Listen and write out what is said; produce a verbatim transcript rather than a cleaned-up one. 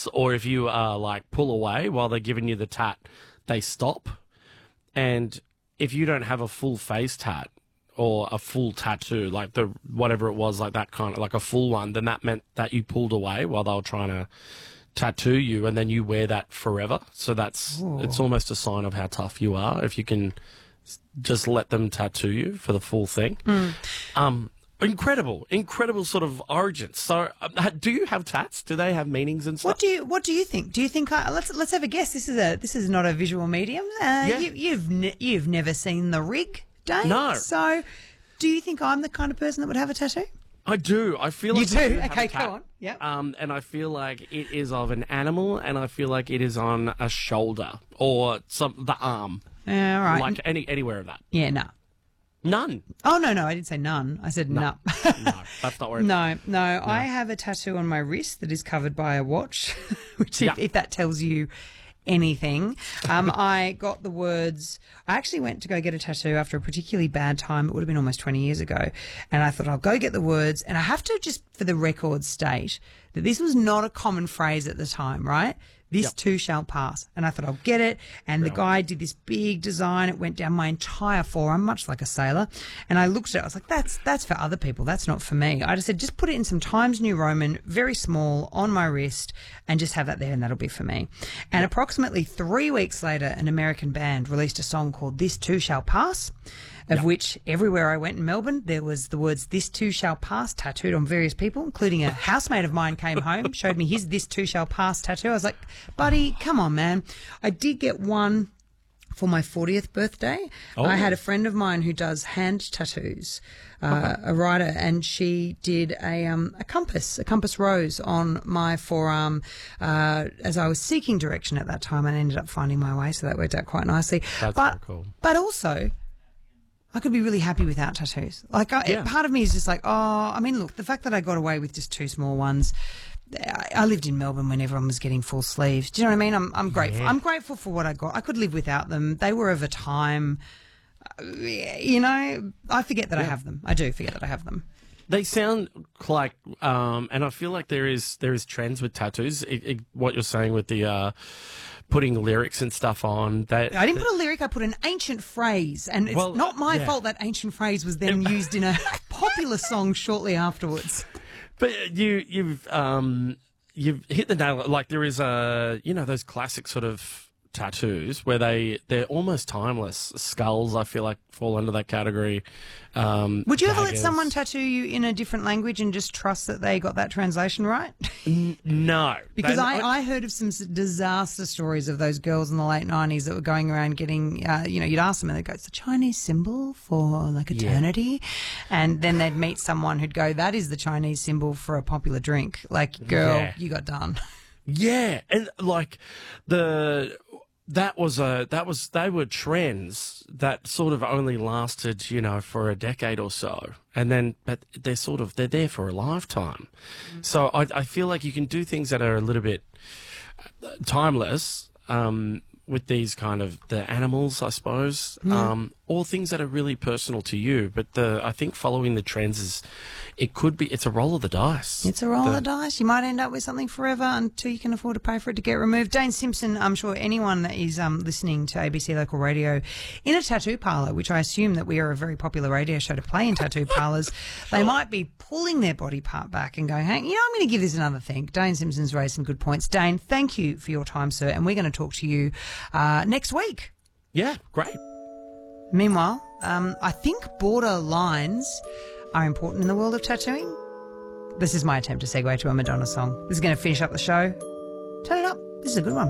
pause or if you uh, like pull away while they're giving you the tat, they stop. And if you don't have a full face tat or a full tattoo, like the whatever it was, like that kind of like a full one, then that meant that you pulled away while they were trying to tattoo you, and then you wear that forever. So that's Ooh. It's almost a sign of how tough you are if you can just let them tattoo you for the full thing. Mm. Um, incredible, incredible sort of origins. So, uh, do you have tats? Do they have meanings and stuff? What do you What do you think? Do you think? I, let's Let's have a guess. This is a This is not a visual medium. Uh, yeah. you, you've ne You've never seen the rig, Dane. No. So, do you think I'm the kind of person that would have a tattoo? I do. I feel You like do? I do have Okay, a tat. go on. Yep. Um, and I feel like it is of an animal, and I feel like it is on a shoulder or some the arm, Yeah, all right. like any anywhere of that. Yeah, no. None. Oh, no, no, I didn't say none. I said no. No, no that's not where. It No, no, I have a tattoo on my wrist that is covered by a watch, which if, Yeah. if that tells you anything. Um, I got the words, I actually went to go get a tattoo after a particularly bad time. It would have been almost twenty years ago. And I thought I'll go get the words. And I have to just for the record state that this was not a common phrase at the time, right? This Yep. too shall pass. And I thought I'll get it. And the guy did this big design. It went down my entire forearm, much like a sailor. And I looked at it. I was like, that's, that's for other people. That's not for me. I just said, just put it in some Times New Roman, very small, on my wrist, and just have that there, and that'll be for me. And approximately three weeks later, an American band released a song called This Too Shall Pass, of Yep. which everywhere I went in Melbourne, there was the words This Too Shall Pass tattooed on various people, including a housemate of mine came home, showed me his This Too Shall Pass tattoo. I was like, buddy, come on, man. I did get one for my fortieth birthday. Oh. I had a friend of mine who does hand tattoos, uh, a writer, and she did a um, a compass, a compass rose on my forearm uh, as I was seeking direction at that time, and I ended up finding my way, so that worked out quite nicely. That's but, very cool. But also, I could be really happy without tattoos. Like, I, Yeah. part of me is just like, oh, I mean, look, the fact that I got away with just two small ones. I, I lived in Melbourne when everyone was getting full sleeves. Do you know what I mean? I'm, I'm grateful. Yeah. I'm grateful for what I got. I could live without them. They were of a time. uh, You know, I forget that I have them. I do forget that I have them. They sound like, um, and I feel like there is there is trends with tattoos. It, it, what you're saying with the uh, putting lyrics and stuff on. That I didn't put a lyric. I put an ancient phrase, and it's Well, not my yeah. fault that ancient phrase was then used in a popular song shortly afterwards. But you, you've, um, you've hit the nail. Like there is a, you know, those classic sort of tattoos where they they're almost timeless. Skulls, I feel like, fall under that category. Um, Would you ever let daggers. someone tattoo you in a different language and just trust that they got that translation right? N- no, Because They- I, I heard of some s- disaster stories of those girls in the late nineties that were going around getting, uh, you know, you'd ask them and they'd go, it's a Chinese symbol for like eternity. And then they'd meet someone who'd go, that is the Chinese symbol for a popular drink. Like, girl, Yeah. you got done. Yeah, and like the that was a that was they were trends that sort of only lasted, you know, for a decade or so, and then but they're sort of they're there for a lifetime. So I I feel like you can do things that are a little bit timeless. Um, with these kind of the animals, I suppose, um, or things that are really personal to you. But the I think following the trends is, it could be it's a roll of the dice. It's a roll The- of the dice. You might end up with something forever until you can afford to pay for it to get removed. Dane Simpson, I'm sure anyone that is um, listening to A B C Local Radio in a tattoo parlour, which I assume that we are a very popular radio show to play in tattoo parlours, they might be pulling their body part back and going, hey, you know, I'm going to give this another think. Dane Simpson's raised some good points. Dane, thank you for your time, sir, and we're going to talk to you uh, next week. Yeah, great. Meanwhile, um, I think border lines are important in the world of tattooing. This is my attempt to segue to a Madonna song. This is going to finish up the show. Turn it up. This is a good one.